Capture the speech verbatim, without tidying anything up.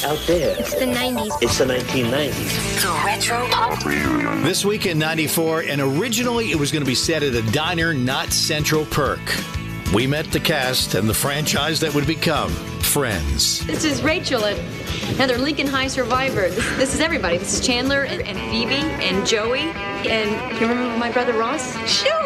out there? It's the nineties. It's the nineteen nineties. The Retro Pop Reunion. This week in ninety-four, and originally it was going to be set at a diner, not Central Perk. We met the cast and the franchise that would become Friends. This is Rachel, another Lincoln High survivor. This, this is everybody. This is Chandler and, and Phoebe and Joey. And you remember my brother Ross? Sure.